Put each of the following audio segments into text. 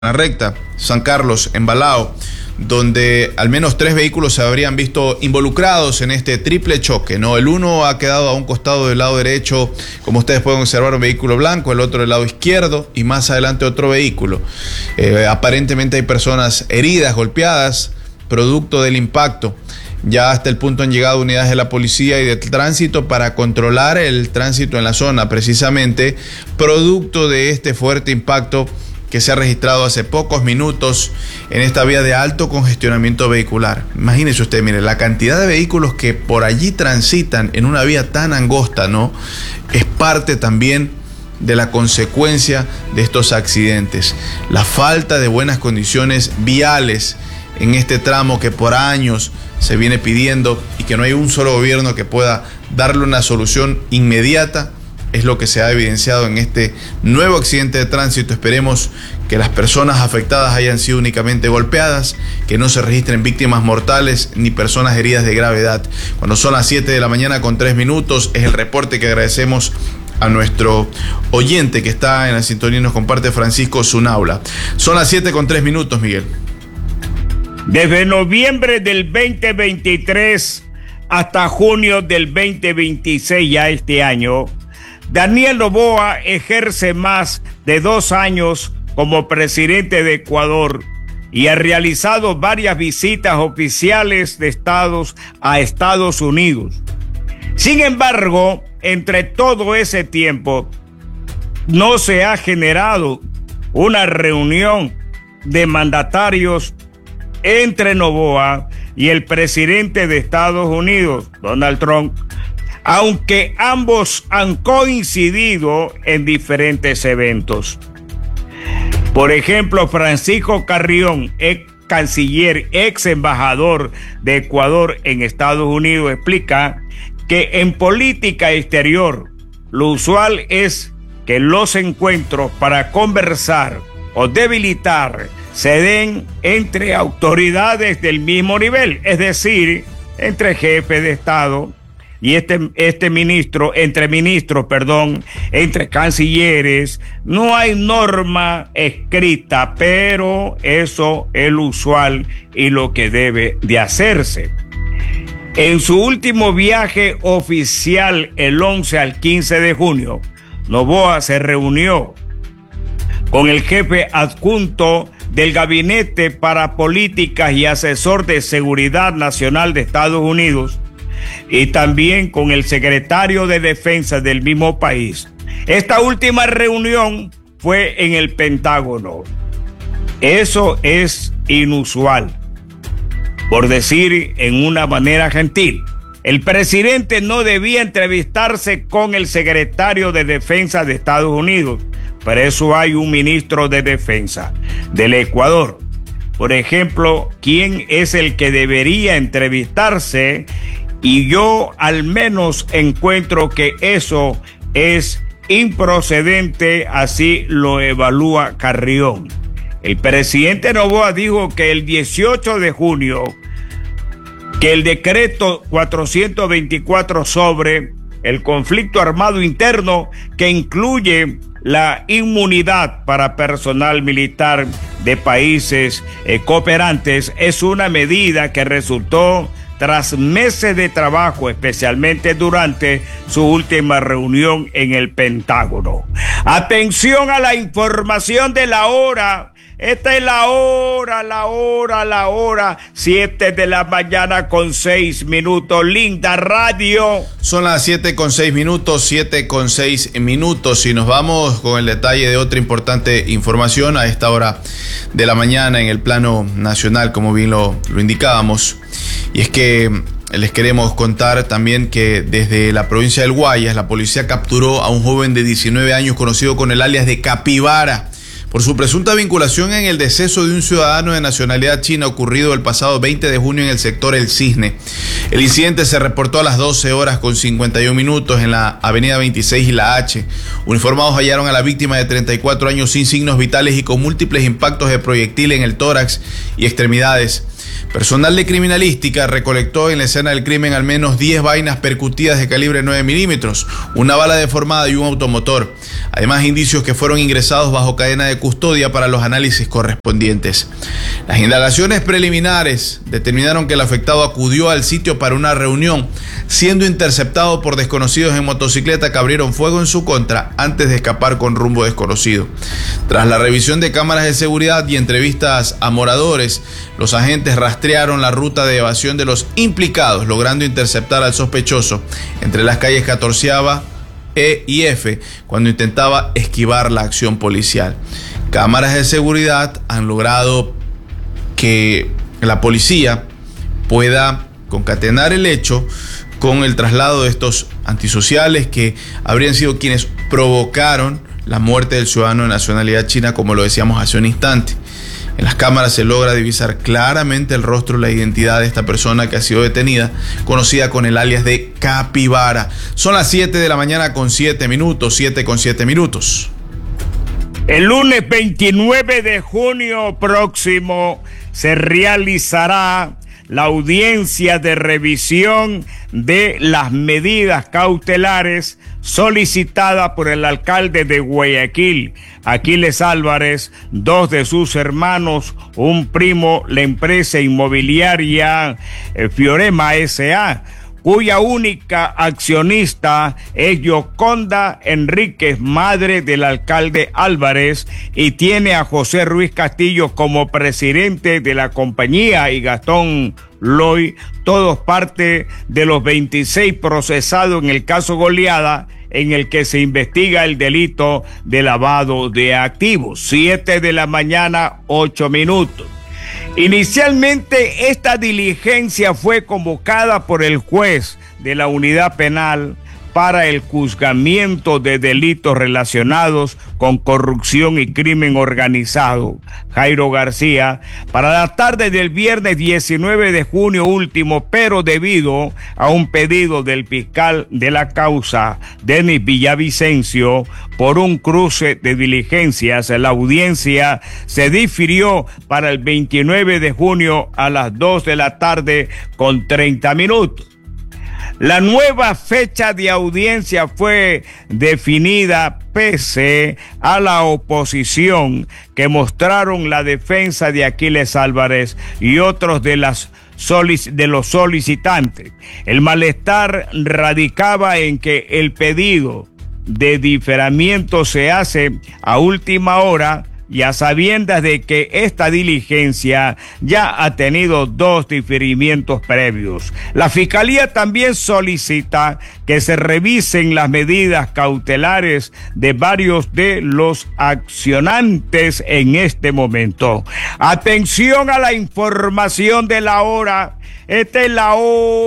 recta, San Carlos, en Balao, donde al menos 3 vehículos se habrían visto involucrados en este triple choque, ¿no? El uno ha quedado a un costado del lado derecho, como ustedes pueden observar, un vehículo blanco, el otro del lado izquierdo y más adelante otro vehículo. Aparentemente hay personas heridas, golpeadas, producto del impacto. Ya hasta el punto han llegado unidades de la policía y de tránsito para controlar el tránsito en la zona, precisamente producto de este fuerte impacto que se ha registrado hace pocos minutos en esta vía de alto congestionamiento vehicular. Imagínese usted, mire, la cantidad de vehículos que por allí transitan en una vía tan angosta, ¿no? Es parte también de la consecuencia de estos accidentes. La falta de buenas condiciones viales en este tramo que por años se viene pidiendo y que no hay un solo gobierno que pueda darle una solución inmediata, es lo que se ha evidenciado en este nuevo accidente de tránsito. Esperemos que las personas afectadas hayan sido únicamente golpeadas, que no se registren víctimas mortales ni personas heridas de gravedad. Cuando son las 7 de la mañana con 3 minutos, es el reporte que agradecemos a nuestro oyente que está en la sintonía y nos comparte, Francisco Zunaula. Son las 7 con 3 minutos, Miguel. Desde noviembre del 2023 hasta junio del 2026, ya este año, Daniel Noboa ejerce más de 2 años como presidente de Ecuador y ha realizado varias visitas oficiales de estados a Estados Unidos. Sin embargo, entre todo ese tiempo, no se ha generado una reunión de mandatarios entre Noboa y el presidente de Estados Unidos, Donald Trump, aunque ambos han coincidido en diferentes eventos. Por ejemplo, Francisco Carrión, ex canciller, ex embajador de Ecuador en Estados Unidos, explica que en política exterior lo usual es que los encuentros para conversar o debilitar se den entre autoridades del mismo nivel, es decir, entre jefes de Estado y entre cancilleres. No hay norma escrita, pero eso es lo usual y lo que debe de hacerse. En su último viaje oficial, el 11 al 15 de junio, Noboa se reunió con el jefe adjunto del Gabinete para Políticas y asesor de Seguridad Nacional de Estados Unidos, y también con el secretario de Defensa del mismo país. Esta última reunión fue en el Pentágono. Eso es inusual, por decir en una manera gentil. El presidente no debía entrevistarse con el secretario de Defensa de Estados Unidos. Para eso hay un ministro de Defensa del Ecuador. Por ejemplo, ¿quién es el que debería entrevistarse? Y yo al menos encuentro que eso es improcedente, así lo evalúa Carrión. El presidente Noboa dijo que el 18 de junio, que el decreto 424 sobre el conflicto armado interno, que incluye la inmunidad para personal militar de países cooperantes, es una medida que resultó tras meses de trabajo, especialmente durante su última reunión en el Pentágono. Atención a la información de la hora. Esta es la hora, 7 de la mañana con 6 minutos. Linda Radio. Son las 7 con 6 minutos, 7 con 6 minutos. Y nos vamos con el detalle de otra importante información a esta hora de la mañana en el plano nacional, como bien lo indicábamos. Y es que les queremos contar también que desde la provincia del Guayas, la policía capturó a un joven de 19 años conocido con el alias de Capibara por su presunta vinculación en el deceso de un ciudadano de nacionalidad china ocurrido el pasado 20 de junio en el sector El Cisne. El incidente se reportó a las 12 horas con 51 minutos en la avenida 26 y la H. Uniformados hallaron a la víctima de 34 años sin signos vitales y con múltiples impactos de proyectil en el tórax y extremidades. Personal de criminalística recolectó en la escena del crimen al menos 10 vainas percutidas de calibre 9 milímetros, una bala deformada y un automotor. Además, indicios que fueron ingresados bajo cadena de custodia para los análisis correspondientes. Las indagaciones preliminares determinaron que el afectado acudió al sitio para una reunión, siendo interceptado por desconocidos en motocicleta que abrieron fuego en su contra antes de escapar con rumbo desconocido. Tras la revisión de cámaras de seguridad y entrevistas a moradores, los agentes rastrearon la ruta de evasión de los implicados, logrando interceptar al sospechoso entre las calles 14ª E y F cuando intentaba esquivar la acción policial. Cámaras de seguridad han logrado que la policía pueda concatenar el hecho con el traslado de estos antisociales que habrían sido quienes provocaron la muerte del ciudadano de nacionalidad china, como lo decíamos hace un instante. En las cámaras se logra divisar claramente el rostro y la identidad de esta persona que ha sido detenida, conocida con el alias de Capibara. Son las 7 de la mañana con 7 minutos, 7 con 7 minutos. El lunes 29 de junio próximo se realizará la audiencia de revisión de las medidas cautelares solicitada por el alcalde de Guayaquil, Aquiles Álvarez, 2 de sus hermanos, un primo, la empresa inmobiliaria Fiorema S.A., cuya única accionista es Yoconda Enríquez, madre del alcalde Álvarez, y tiene a José Ruiz Castillo como presidente de la compañía y Gastón Loy, todos parte de los 26 procesados en el caso Goleada, en el que se investiga el delito de lavado de activos. 7 de la mañana, 8 minutos. Inicialmente esta diligencia fue convocada por el juez de la unidad penal para el juzgamiento de delitos relacionados con corrupción y crimen organizado, Jairo García, para la tarde del viernes 19 de junio último, pero debido a un pedido del fiscal de la causa, Denis Villavicencio, por un cruce de diligencias, la audiencia se difirió para el 29 de junio a las 2 de la tarde con 30 minutos. La nueva fecha de audiencia fue definida pese a la oposición que mostraron la defensa de Aquiles Álvarez y otros de los solicitantes. El malestar radicaba en que el pedido de diferimiento se hace a última hora y a sabiendas de que esta diligencia ya ha tenido 2 diferimientos previos. La Fiscalía también solicita que se revisen las medidas cautelares de varios de los accionantes en este momento. Atención a la información de la hora. Esta es la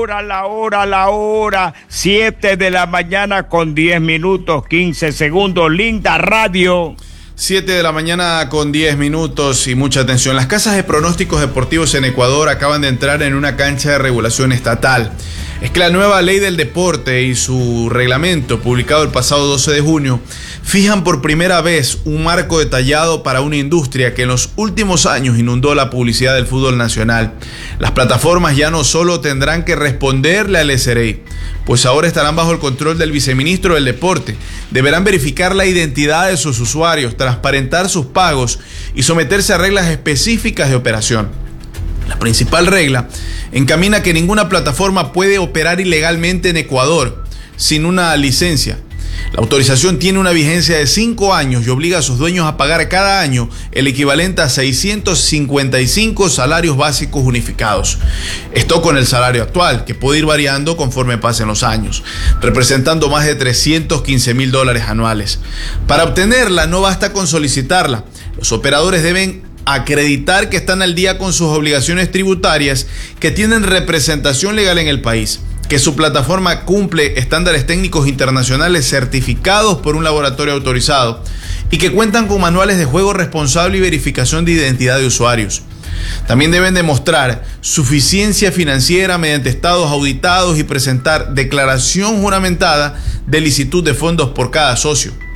hora, 7 de la mañana con 10 minutos, 15 segundos, Linda Radio. 7 de la mañana con 10 minutos y mucha atención. Las casas de pronósticos deportivos en Ecuador acaban de entrar en una cancha de regulación estatal. Es que la nueva ley del deporte y su reglamento, publicado el pasado 12 de junio, fijan por primera vez un marco detallado para una industria que en los últimos años inundó la publicidad del fútbol nacional. Las plataformas ya no solo tendrán que responderle al SRI, pues ahora estarán bajo el control del viceministro del deporte. Deberán verificar la identidad de sus usuarios, transparentar sus pagos y someterse a reglas específicas de operación. La principal regla encamina que ninguna plataforma puede operar ilegalmente en Ecuador sin una licencia. La autorización tiene una vigencia de 5 años y obliga a sus dueños a pagar cada año el equivalente a 655 salarios básicos unificados. Esto con el salario actual, que puede ir variando conforme pasen los años, representando más de $315,000 anuales. Para obtenerla no basta con solicitarla. Los operadores deben acreditar que están al día con sus obligaciones tributarias, que tienen representación legal en el país, que su plataforma cumple estándares técnicos internacionales certificados por un laboratorio autorizado y que cuentan con manuales de juego responsable y verificación de identidad de usuarios. También deben demostrar suficiencia financiera mediante estados auditados y presentar declaración juramentada de licitud de fondos por cada socio.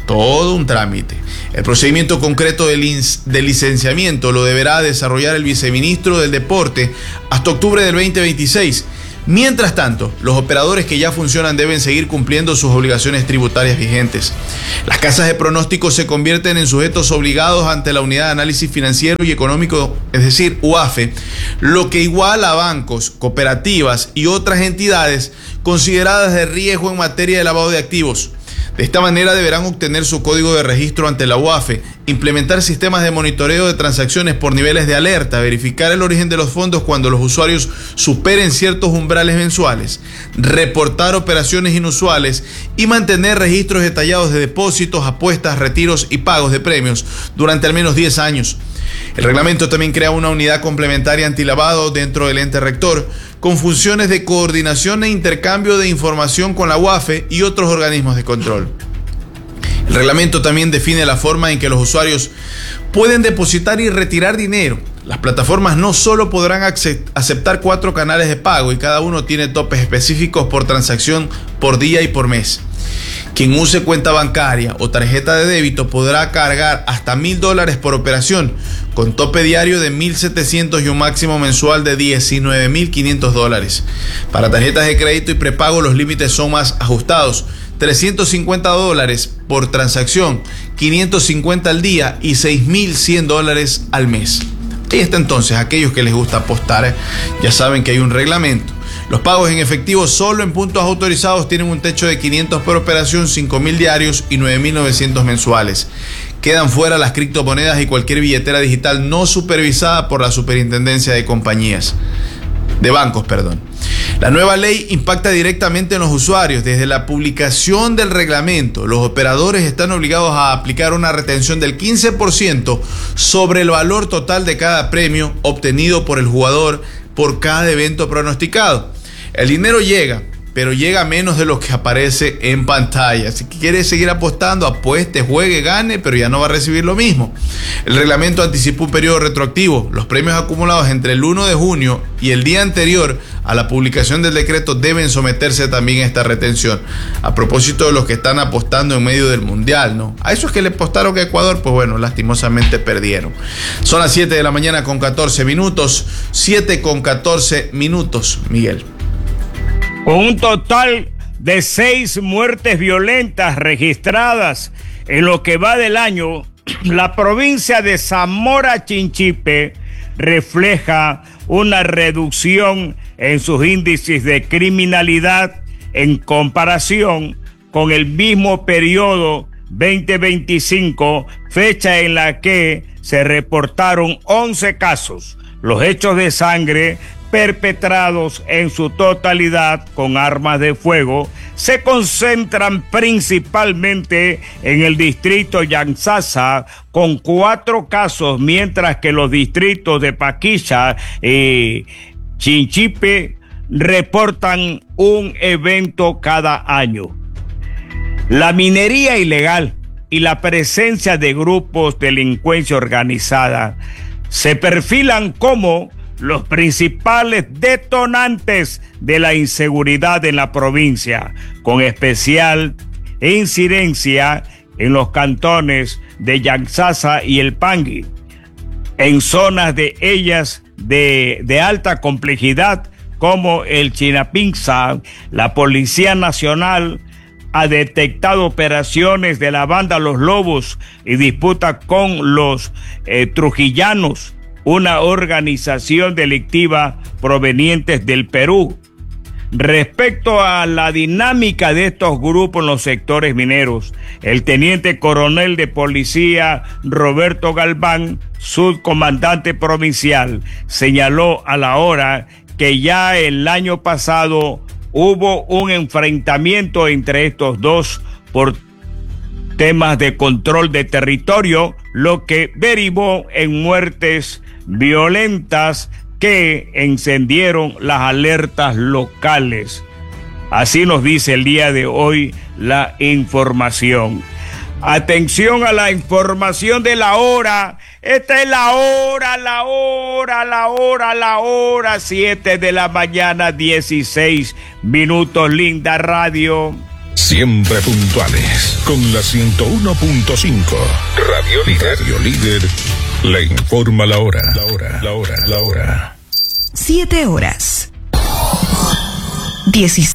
Todo un trámite. El procedimiento concreto del licenciamiento lo deberá desarrollar el viceministro del Deporte hasta octubre del 2026. Mientras tanto, los operadores que ya funcionan deben seguir cumpliendo sus obligaciones tributarias vigentes. Las casas de pronóstico se convierten en sujetos obligados ante la Unidad de Análisis Financiero y Económico, es decir, UAFE, lo que iguala a bancos, cooperativas y otras entidades consideradas de riesgo en materia de lavado de activos. De esta manera deberán obtener su código de registro ante la UAFE, implementar sistemas de monitoreo de transacciones por niveles de alerta, verificar el origen de los fondos cuando los usuarios superen ciertos umbrales mensuales, reportar operaciones inusuales y mantener registros detallados de depósitos, apuestas, retiros y pagos de premios durante al menos 10 años. El reglamento también crea una unidad complementaria antilavado dentro del ente rector, con funciones de coordinación e intercambio de información con la UAFE y otros organismos de control. El reglamento también define la forma en que los usuarios pueden depositar y retirar dinero. Las plataformas no solo podrán aceptar 4 canales de pago y cada uno tiene topes específicos por transacción por día y por mes. Quien use cuenta bancaria o tarjeta de débito podrá cargar hasta $1,000 por operación, con tope diario de 1.700 y un máximo mensual de $19.500. Para tarjetas de crédito y prepago los límites son más ajustados: $350 por transacción, $550 al día y $6.100 al mes. Ahí está entonces, aquellos que les gusta apostar, ya saben que hay un reglamento. Los pagos en efectivo solo en puntos autorizados tienen un techo de 500 por operación, 5.000 diarios y 9.900 mensuales. Quedan fuera las criptomonedas y cualquier billetera digital no supervisada por la Superintendencia de Bancos. La nueva ley impacta directamente en los usuarios. Desde la publicación del reglamento, los operadores están obligados a aplicar una retención del 15% sobre el valor total de cada premio obtenido por el jugador por cada evento pronosticado. El dinero llega, pero llega menos de lo que aparece en pantalla. Si quiere seguir apostando, apueste, juegue, gane, pero ya no va a recibir lo mismo. El reglamento anticipó un periodo retroactivo. Los premios acumulados entre el 1 de junio y el día anterior a la publicación del decreto deben someterse también a esta retención. A propósito de los que están apostando en medio del Mundial, ¿no? A esos que le apostaron a Ecuador, pues bueno, lastimosamente perdieron. Son las 7 de la mañana con 14 minutos. 7 con 14 minutos, Miguel. Con un total de 6 muertes violentas registradas en lo que va del año, la provincia de Zamora Chinchipe refleja una reducción en sus índices de criminalidad en comparación con el mismo periodo 2025, fecha en la que se reportaron 11 casos. Los hechos de sangre perpetrados en su totalidad con armas de fuego se concentran principalmente en el distrito Yanzasa, con 4 casos, mientras que los distritos de Paquilla y Chinchipe reportan un evento cada año. La minería ilegal y la presencia de grupos de delincuencia organizada se perfilan como los principales detonantes de la inseguridad en la provincia, con especial incidencia en los cantones de Yanzasa y El Pangui. En zonas de ellas de alta complejidad, como el Chinapinza, la Policía Nacional ha detectado operaciones de la banda Los Lobos y disputa con los trujillanos, una organización delictiva provenientes del Perú. Respecto a la dinámica de estos grupos en los sectores mineros, el teniente coronel de policía Roberto Galván, subcomandante provincial, señaló a la hora que ya el año pasado hubo un enfrentamiento entre estos dos por temas de control de territorio, lo que derivó en muertes violentas que encendieron las alertas locales. Así nos dice el día de hoy la información. Atención a la información de la hora. Esta es la hora, 7 de la mañana, 16 minutos, linda radio. Siempre puntuales con la 101.5. Radio Líder. Radio Líder le informa la hora. La hora. 7 horas. 16.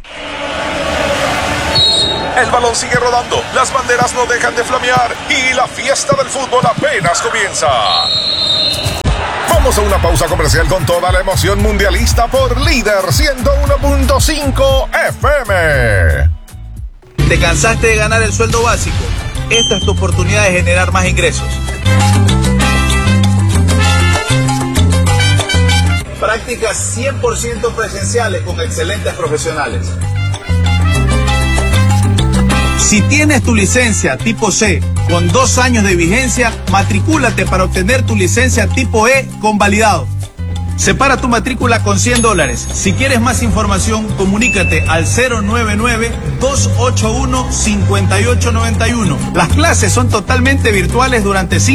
El balón sigue rodando, las banderas no dejan de flamear y la fiesta del fútbol apenas comienza. Vamos a una pausa comercial con toda la emoción mundialista por Líder 101.5 FM. ¿Te cansaste de ganar el sueldo básico? Esta es tu oportunidad de generar más ingresos. Prácticas 100% presenciales con excelentes profesionales. Si tienes tu licencia tipo C con 2 años de vigencia, matricúlate para obtener tu licencia tipo E con validado. Separa tu matrícula con $100. Si quieres más información, comunícate al 099-281-5891. Las clases son totalmente virtuales durante 5